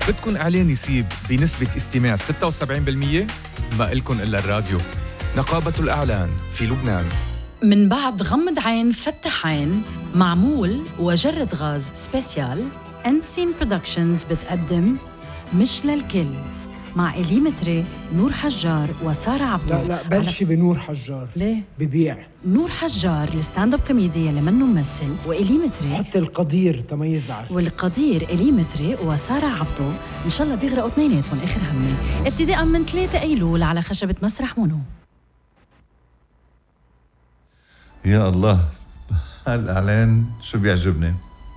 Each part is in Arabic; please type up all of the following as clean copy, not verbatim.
بدكن إعلان يسيب بنسبة استماع 76%؟ ما إلكن إلا الراديو. نقابة الإعلان في لبنان. من بعد غمض عين فتح عين، معمول وجرد غاز سبيسيال، أنسين برودكشنز بتقدم مش للكل مع إليمتري، نور حجار وسارة عبدو. لا بلشي بنور حجار. ليه؟ ببيع نور حجار الستاند اب كوميديا اللي منه ممثل، وإليمتري حتى القدير تميزعر، والقدير إليمتري وسارة عبدو. إن شاء الله بيغرقوا اثنيناتهم آخر همي، ابتداء من 3 أيلول على خشبة مسرح مونو. يا الله، هالإعلان شو بيعجبني.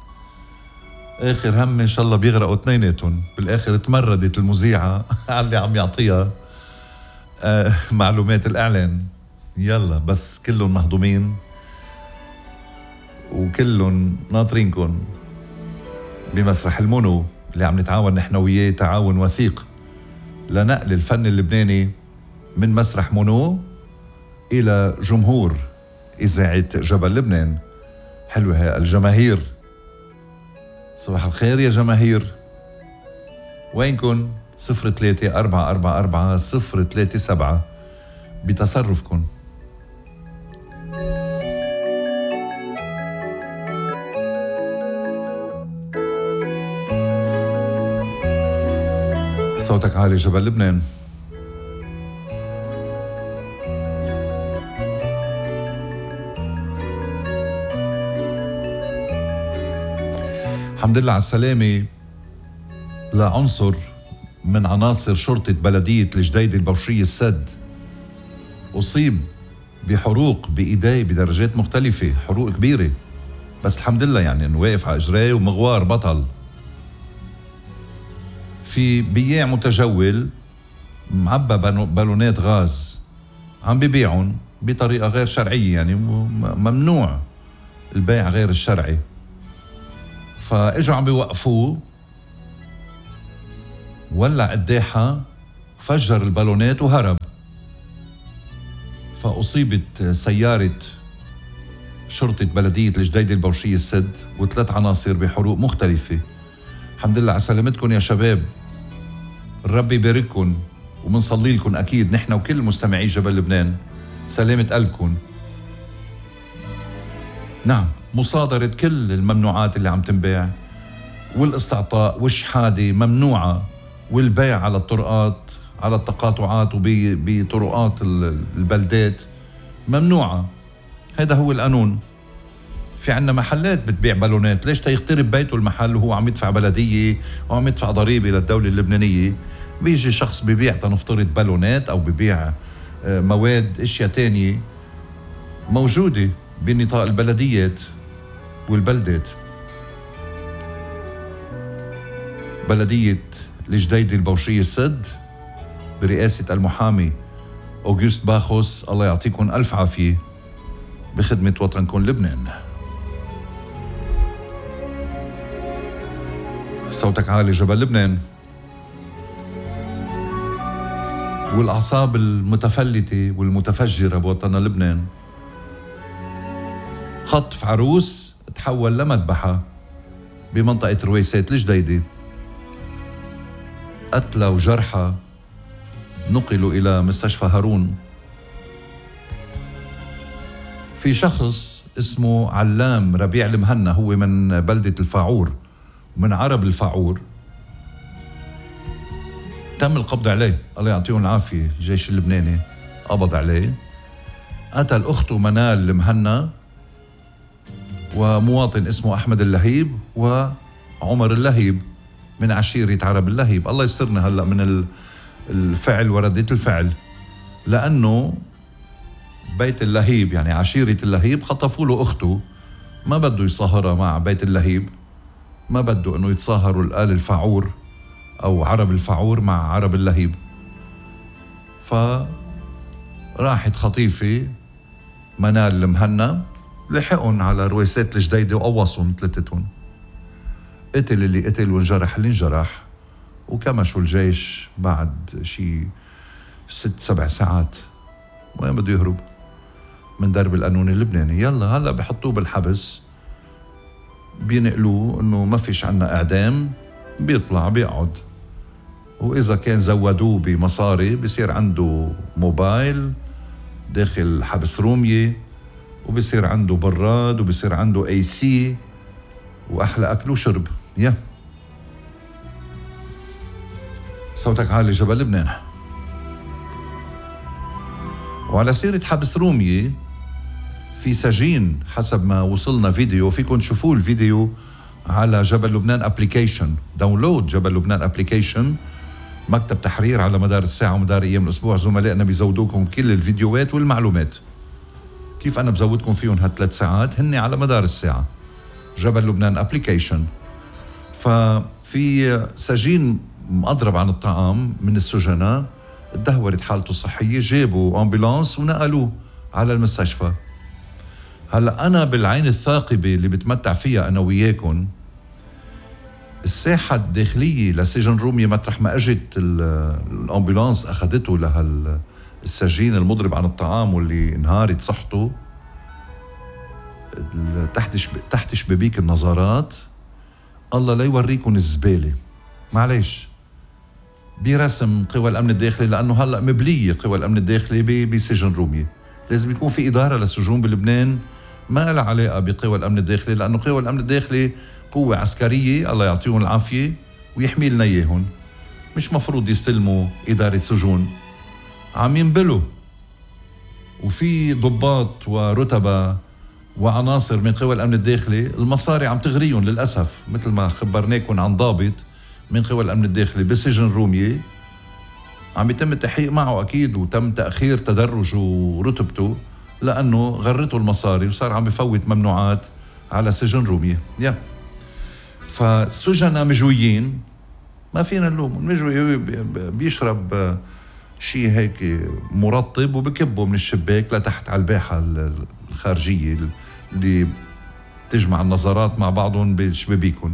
آخر همي إن شاء الله بيغرقوا اثنيناتهم. بالآخر تمردت المذيعة على اللي عم يعطيها معلومات الإعلان. يلا بس كلهم مهضومين وكلهم ناطرينكم بمسرح المونو اللي عم نتعاون نحن وياه تعاون وثيق لنقل الفن اللبناني من مسرح مونو إلى جمهور إذاعة جبل لبنان. حلوة هي الجماهير. صباح الخير يا جماهير، وينكن؟ 03-444-037 بتصرفكن. صوتك عالي جبل لبنان. الحمد لله على السلامة لعنصر من عناصر شرطة بلدية الجديدة البوشية السد. أصيب بحروق بإيديه بدرجات مختلفة، حروق كبيرة، بس الحمد لله يعني انه واقف على اجريه ومغوار بطل. في بياع متجول معبى بالونات غاز عم ببيعهم بطريقة غير شرعية، يعني ممنوع البيع غير الشرعي. فاجوا عم بيوقفوه، ولع قداحة، فجر البالونات وهرب. فأصيبت سيارة شرطة بلدية الجديدة البوشية السد و3 عناصر بحروق مختلفة. الحمد لله على سلامتكم يا شباب، الرب يبارككم ومنصلي لكم أكيد نحن وكل مستمعي جبل لبنان سلامة قلبكم. نعم، مصادرة كل الممنوعات اللي عم تنباع والاستعطاء والشحادة ممنوعة، والبيع على الطرقات على التقاطعات وبطرقات البلدات ممنوعة. هذا هو القانون. في عنا محلات بتبيع بالونات، ليش تيغترب بيته المحل وهو عم يدفع بلدية وعم يدفع ضريبة للدولة اللبنانية؟ بيجي شخص ببيع تنفترض بالونات أو ببيع مواد اشياء تانية موجودة بنطاق البلديات والبلدات. بلدية الجديدة البوشية السد برئاسة المحامي أوغوست باخوس، الله يعطيكم ألف عافية بخدمة وطنكم لبنان. صوتك عالي جبل لبنان. والأعصاب المتفلتة والمتفجرة بوطننا لبنان. خطف عروس تحول لمذبحة بمنطقة رويسات الجديدة. قتلى وجرحى نقلوا إلى مستشفى هارون. في شخص اسمه علام ربيع المهنا، هو من بلدة الفاعور ومن عرب الفاعور، تم القبض عليه، الله يعطيهم العافية. الجيش اللبناني قبض عليه. قتل أخته منال المهنا ومواطن اسمه أحمد اللهيب وعمر اللهيب من عشيرة عرب اللهيب. الله يسترنا هلأ من الفعل وردة الفعل، لأنه بيت اللهيب يعني عشيرة اللهيب خطفوا له أخته، ما بده يصاهرها مع بيت اللهيب، ما بده أنه يتصاهروا الآل الفاعور أو عرب الفاعور مع عرب اللهيب. فراحت خطيفة منال المهنا، لحقهم على رويسات الجديدة وقوصهم 3. قتل اللي قتل وانجرح اللي انجرح، وكمشوا الجيش بعد شي 6-7 ساعات. وين بده يهرب من درب القانون اللبناني؟ يلا هلأ بحطوه بالحبس، بينقلوه انه ما فيش عنا اعدام، بيطلع بيقعد وإذا كان زودوه بمصاري بصير عنده موبايل داخل حبس رومية، وبصير عنده براد، وبصير عنده AC، وأحلى أكل وشرب. صوتك عالي جبل لبنان. وعلى سيرة حبس رومية، في سجين حسب ما وصلنا فيديو، فيكم تشوفوا الفيديو على جبل لبنان ابليكيشن. داونلود جبل لبنان ابليكيشن، مكتب تحرير على مدار الساعة ومدار أيام الأسبوع. زملائنا بيزودوكم كل الفيديوهات والمعلومات. كيف أنا بزودكم فيهم هال3 ساعات؟ هني على مدار الساعة. جبل لبنان ابليكيشن. ففي سجين مأضرب عن الطعام من السجناء، اتدهورت حالته الصحية، جابوا أمبولانس ونقلوه على المستشفى. هلأ أنا بالعين الثاقبة اللي بتمتع فيها أنا وياكم، الساحة الداخلية لسجن رومية مطرح ما أجت الأمبولانس أخذته لهالسجين المضرب عن الطعام واللي انهارت صحته، تحت شبابيك النظارات الله لا يوريكم الزبالة، معلش، برسم قوى الأمن الداخلي، لأنه هلأ مبلية قوى الأمن الداخلي بسجن رومية. لازم يكون في إدارة للسجون بلبنان ما لها علاقة بقوى الأمن الداخلي، لأنه قوى الأمن الداخلي قوة عسكرية الله يعطيهم العافية ويحمي لنا إياهم، مش مفروض يستلموا إدارة سجون. عم ينبلوا، وفي ضباط ورتبة وعناصر من قوى الأمن الداخلي المصاري عم تغريهم للأسف، مثل ما خبرناكم عن ضابط من قوى الأمن الداخلي بسجن رومية عم يتم التحقيق معه أكيد، وتم تأخير تدرجه ورتبته لأنه غرته المصاري وصار عم يفوت ممنوعات على سجن رومية. فالسجناء مجويين، ما فينا نلوم، مجوي بيشرب شيء هيك مرطب وبكبه من الشباك لتحت على الباحة الخارجية اللي تجمع النظارات مع بعضهم بشبابيكم.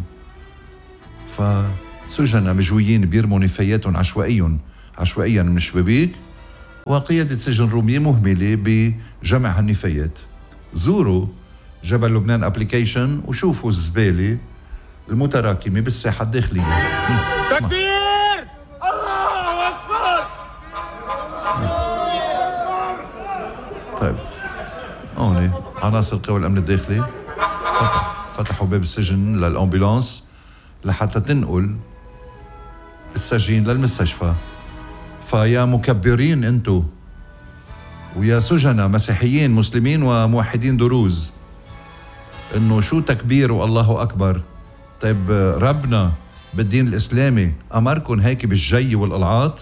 فسجناء مجويين بيرموا نفاياتهم عشوائيا من الشبابيك، وقيادة سجن رومية مهملة بجمع هالنفايات. زوروا جبل لبنان ابليكيشن وشوفوا الزبالة المتراكمة بالساحة الداخلية. تكبير! الله أكبر! طيب، هون عناصر قوى الأمن الداخلي فتحوا باب السجن للأمبولانس لحتى تنقل السجين للمستشفى. فيا مكبرين انتو، ويا سجناء مسيحيين مسلمين وموحدين دروز، انه شو تكبير والله اكبر؟ طيب ربنا بالدين الاسلامي امركم هيك بالجي والقلعات؟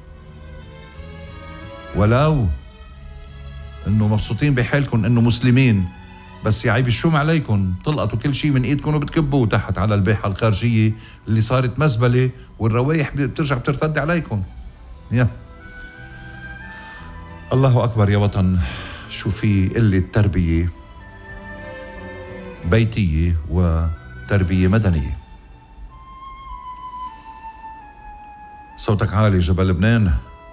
ولو انه مبسوطين بحالكم انه مسلمين، بس يا عيب شو عليكم تلقطوا كل شيء من ايدكم وبتكبوه تحت على الباحة الخارجية اللي صارت مزبلة، والروايح بترجع بترتد عليكم. الله أكبر يا وطن، شو في قلة تربية بيتية وتربية مدنية. صوتك عالي جبل لبنان.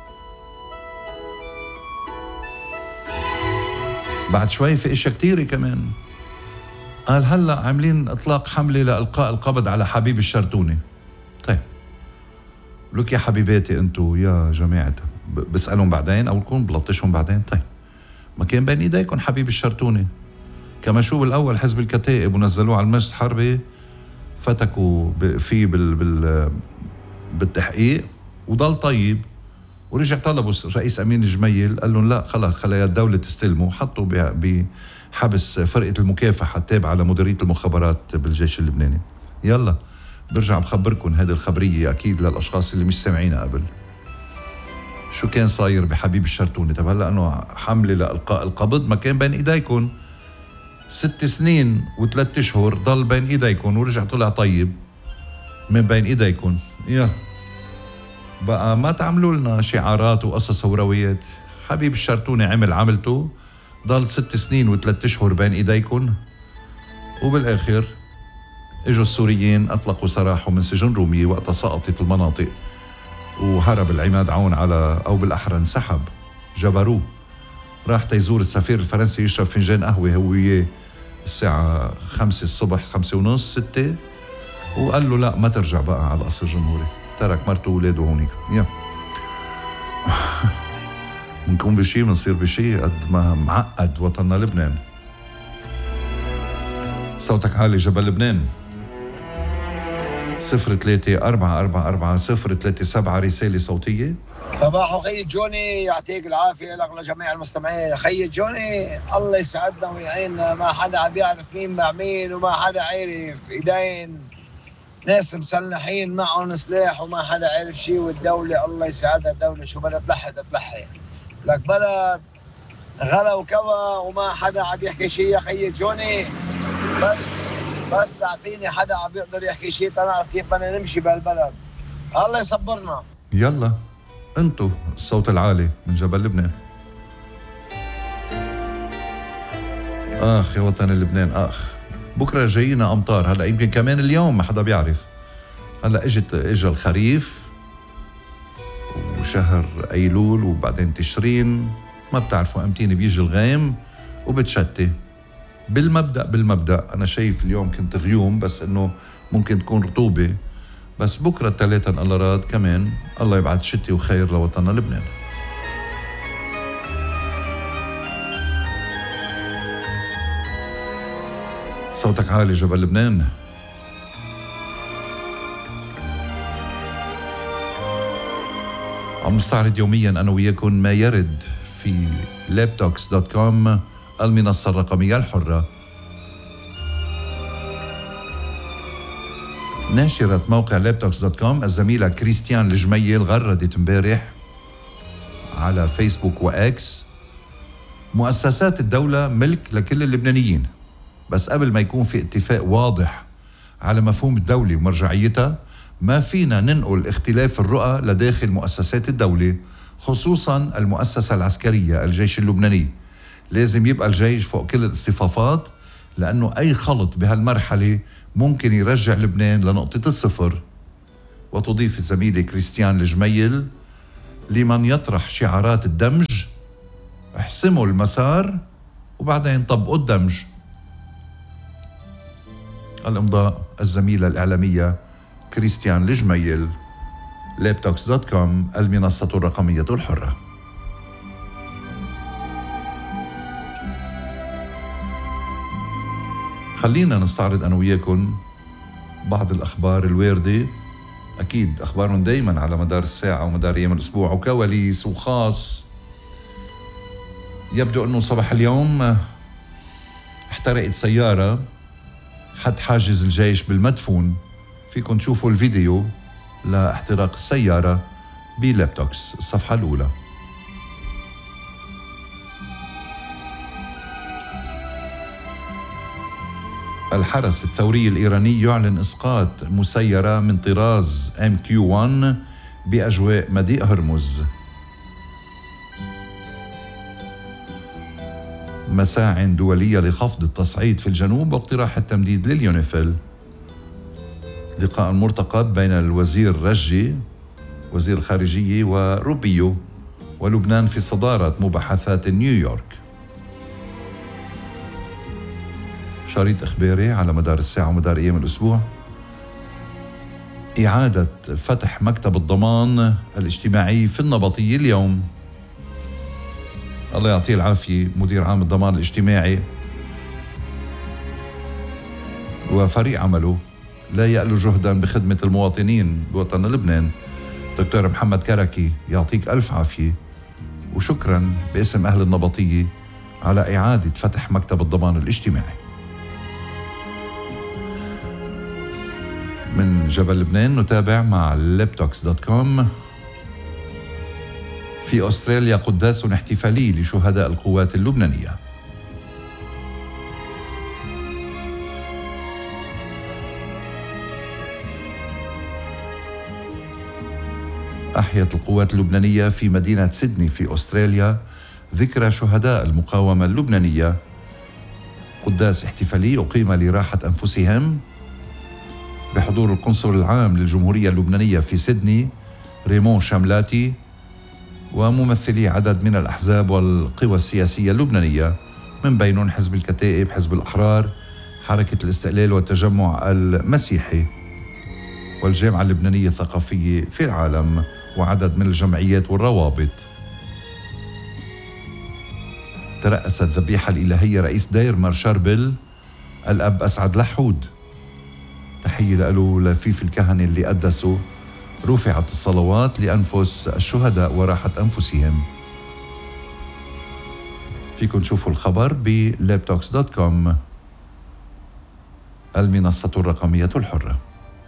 بعد شوي في اشياء كتيرة كمان. قال هلأ عاملين اطلاق حملة لإلقاء القبض على حبيب الشرتوني. طيب لك يا حبيباتي انتو يا جماعة، بسألهم بعدين او لكم بلطشهم بعدين؟ طيب ما كان بين ايديكم حبيب الشرتوني، كما شو بالاول حزب الكتائب ونزلوه على المجلس الحربي، فتكوا فيه بالتحقيق وضل طيب، ورجع طلبوا الرئيس امين الجميل قال لهم لا خلاص خليها الدولة تستلموا، حطوا بحبس فرقة المكافحة التابعة لمديرية المخابرات بالجيش اللبناني. يلا برجع بخبركم هذه الخبرية أكيد للأشخاص اللي مش سامعينها قبل. شو كان صاير بحبيب الشرتوني؟ طب هلأ أنه حملة لإلقاء القبض ما كان بين إيديكم 6 سنين و3 أشهر، ضل بين إيديكم ورجع طلع طيب من بين إيديكم. بقى ما تعملوا لنا شعارات وقصص وروايات. حبيب الشرتوني عمل عملته، ضل 6 سنين و3 أشهر بين إيديكم، وبالآخر اجوا السوريين اطلقوا سراحه من سجن رومية وقتها سقطت المناطق وهرب العماد عون على، او بالاحرى انسحب، جبروه، راح تيزور السفير الفرنسي يشرب فنجان قهوه هو وياه الساعه 5 الصبح، 5:30 6، وقال له لا ما ترجع بقى على القصر الجمهوري. ترك مرته وولاده هونيك. منكون بشي منصير بشي قد ما معقد وطننا لبنان. صوتك عالي جبل لبنان 03-444-037 رسالة صوتية. صباح خي جوني، يعطيك العافية لك لجميع المستمعين. خي جوني الله يسعدنا ويعيننا، ما حدا عم يعرف مين مع مين وما حدا عارف، إلين ناس مسلحين معهم سلاح وما حدا عارف شيء، والدولة الله يسعدها الدولة شو بدها تلحي لك بلد غلا وكوا وما حدا عم يحكي شيء. يا خي جوني بس اعطيني حدا عم يقدر يحكي شيء تنعرف كيف بدنا نمشي بهالبلد. الله يصبرنا. يلا انتو الصوت العالي من جبل لبنان. اخ يا وطن لبنان اخ، بكره جاينا امطار، هلا يمكن كمان اليوم ما حدا بيعرف. هلا اجى الخريف وشهر ايلول وبعدين تشرين، ما بتعرفوا امتين بيجي الغيم وبتشتي. بالمبدأ أنا شايف اليوم كنت غيوم، بس إنه ممكن تكون رطوبة، بس بكرة الثلاثة الله راد كمان الله يبعث شتي وخير لوطننا لبنان. صوتك عالي جبل لبنان. عم نستعرض يوميا أنا وياكم ما يرد في laptox.com المنصة الرقمية الحرة. ناشرة موقع laptox.com الزميلة كريستيان الجميل غردت امبارح على فيسبوك وإكس: مؤسسات الدولة ملك لكل اللبنانيين، بس قبل ما يكون في اتفاق واضح على مفهوم الدولة ومرجعيتها ما فينا ننقل اختلاف الرؤى لداخل مؤسسات الدولة، خصوصا المؤسسة العسكرية الجيش اللبناني. لازم يبقى الجيش فوق كل الاصطفافات، لأنه أي خلط بهالمرحلة ممكن يرجع لبنان لنقطة الصفر. وتضيف الزميلة كريستيان الجميل: لمن يطرح شعارات الدمج احسموا المسار وبعدين طبقوا الدمج. الإمضاء الزميلة الإعلامية كريستيان الجميل، laptox.com المنصة الرقمية الحرة. خلينا نستعرض أنا وياكم بعض الأخبار الواردة، أكيد أخبارهم دايما على مدار الساعة ومدار أيام الأسبوع وكواليس وخاص. يبدو أنه صباح اليوم احترقت سيارة حد حاجز الجيش بالمدفون. فيكم تشوفوا الفيديو لاحتراق السيارة بلابتوكس الصفحة الأولى. الحرس الثوري الإيراني يعلن إسقاط مسيرة من طراز MQ-1 بأجواء مضيق هرمز. مساع دولية لخفض التصعيد في الجنوب واقتراح التمديد لليونيفيل. لقاء مرتقب بين الوزير رجي وزير الخارجية وروبيو، ولبنان في صدارة مباحثات نيويورك. شريط إخباري على مدار الساعة ومدار أيام الأسبوع: إعادة فتح مكتب الضمان الاجتماعي في النبطية اليوم. الله يعطيه العافية مدير عام الضمان الاجتماعي وفريق عمله، لا يألو جهدا بخدمة المواطنين بوطن لبنان. دكتور محمد كركي يعطيك ألف عافية، وشكرا باسم أهل النبطية على إعادة فتح مكتب الضمان الاجتماعي. من جبل لبنان نتابع مع laptox.com: في أستراليا قداس احتفالي لشهداء القوات اللبنانية. أحيت القوات اللبنانية في مدينة سيدني في أستراليا ذكرى شهداء المقاومة اللبنانية. قداس احتفالي أقيم لراحة أنفسهم بحضور القنصل العام للجمهورية اللبنانية في سيدني ريمون شاملاتي وممثلي عدد من الأحزاب والقوى السياسية اللبنانية، من بينهم حزب الكتائب، حزب الأحرار، حركة الاستقلال والتجمع المسيحي. والجامعة اللبنانية الثقافية في العالم وعدد من الجمعيات والروابط. ترأس الذبيحة الإلهية رئيس دير مار شربل الأب أسعد لحود. تحية له لفيف الكهنة اللي قدسوا. رفعت الصلوات لأنفس الشهداء وراحة أنفسهم. فيكن تشوفوا الخبر بلابتوكس.com المنصة الرقمية الحرة.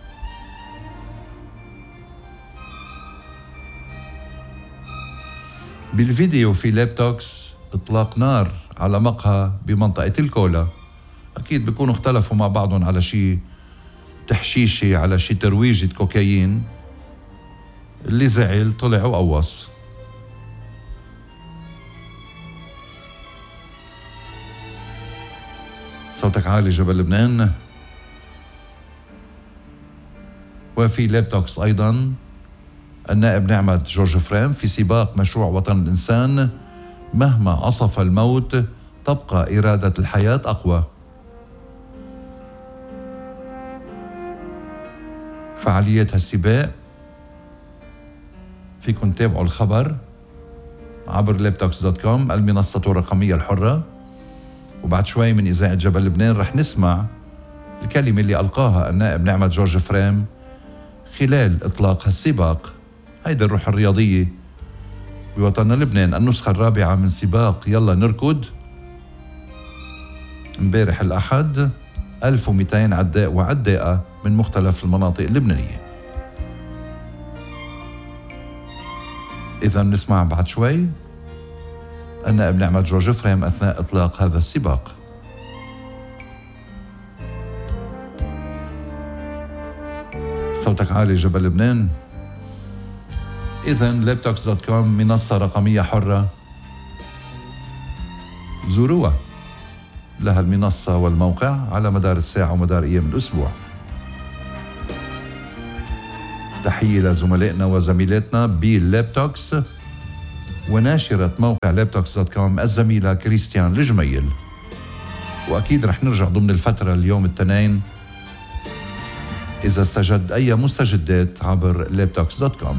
بالفيديو في لابتوكس إطلاق نار على مقهى بمنطقة الكولا. أكيد بيكونوا اختلفوا مع بعضهم على شيء تحشيشي، على شيء ترويجة كوكايين. اللي زعل طلع وقوص. صوتك عالي جبل لبنان. وفي لابتوكس أيضا النائب نعمة جورج فريم في سباق مشروع وطن الإنسان. مهما عصف الموت تبقى إرادة الحياة أقوى. فعاليات هالسباق فيكن تابعوا الخبر عبر laptox.com المنصة الرقمية الحرة. وبعد شوي من إذاعة جبل لبنان رح نسمع الكلمة اللي ألقاها النائب نعمة جورج فريم خلال إطلاق هالسباق. هيدا الروح الرياضية بوطن لبنان، النسخة الرابعة من سباق يلا نركض. امبارح الأحد 1200 عداء وعداءة من مختلف المناطق اللبنانية. إذا نسمع بعد شوي النائب نعمة جورج فريم أثناء إطلاق هذا السباق. صوتك عالي جبل لبنان. إذا laptox.com منصة رقمية حرة، زوروها. لها المنصة والموقع على مدار الساعة ومدار أيام الأسبوع. تحية لزملائنا وزميلاتنا باللابتوكس وناشرة موقع laptox.com الزميلة كريستيان الجميل. وأكيد رح نرجع ضمن الفترة اليوم الاثنين إذا استجد أي مستجدات عبر laptox.com.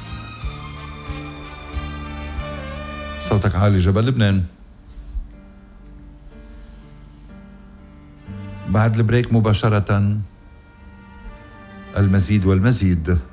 صوتك عالي جبل لبنان. بعد البريك مباشرة المزيد والمزيد.